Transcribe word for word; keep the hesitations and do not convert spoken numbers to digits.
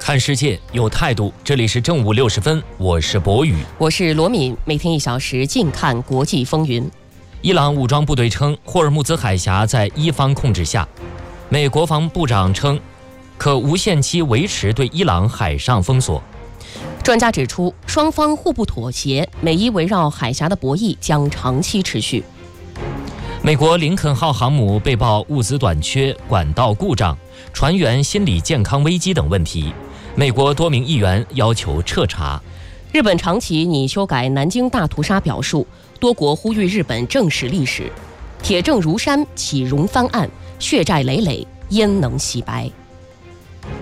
看世界有态度，这里是正午六十分，我是博宇， 我是罗敏，每天一小时静看国际风云。 伊朗武装部队称，霍尔木兹海峡在伊方控制下。美国防部长称，可无限期维持对伊朗海上封锁。 专家指出，双方互不妥协，美伊围绕海峡的博弈将长期持续。 美国林肯号航母被曝物资短缺、管道故障、船员心理健康危机等问题，美国多名议员要求彻查。 日本长崎拟修改南京大屠杀表述，多国呼吁日本正视历史。铁证如山，岂容翻案，血债累累，焉能洗白？